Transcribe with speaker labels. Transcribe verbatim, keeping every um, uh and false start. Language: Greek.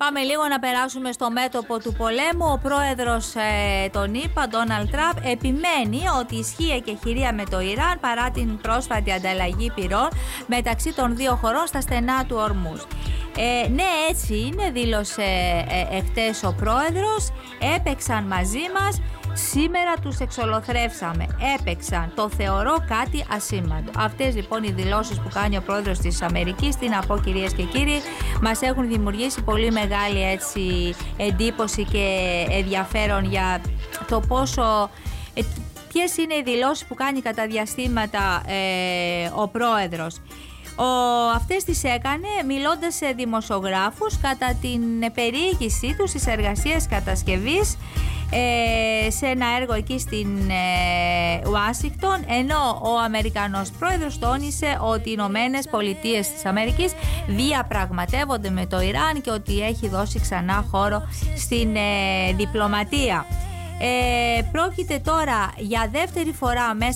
Speaker 1: Πάμε λίγο να περάσουμε στο μέτωπο του πολέμου. Ο πρόεδρος ε, των ΗΠΑ, Ντόναλντ Τραμπ, επιμένει ότι ισχύει εκεχηρία με το Ιράν παρά την πρόσφατη ανταλλαγή πυρών μεταξύ των δύο χωρών στα στενά του Ορμούζ. Ε, ναι, έτσι είναι, δήλωσε ε, εχθές ο πρόεδρος. Έπαιξαν μαζί μας, σήμερα τους εξολοθρεύσαμε. Έπαιξαν, το θεωρώ κάτι ασήμαντο. Αυτές λοιπόν οι δηλώσεις που κάνει ο πρόεδρος της Αμερικής, τι να πω κυρίες και κύριοι, μας έχουν δημιουργήσει πολύ μεγάλη έτσι εντύπωση και ενδιαφέρον για το πόσο... Ε, ποιες είναι οι δηλώσεις που κάνει κατά διαστήματα ε, ο πρόεδρος. Ο, αυτές τις έκανε μιλώντας σε δημοσιογράφους κατά την περιήγησή του στις εργασίες κατασκευής ε, σε ένα έργο εκεί στην ε, Ουάσιγκτον, ενώ ο Αμερικανός πρόεδρος τόνισε ότι οι Ηνωμένες Πολιτείες της Αμερικής διαπραγματεύονται με το Ιράν και ότι έχει δώσει ξανά χώρο στην ε, διπλωματία. Ε, πρόκειται τώρα για δεύτερη φορά μέσα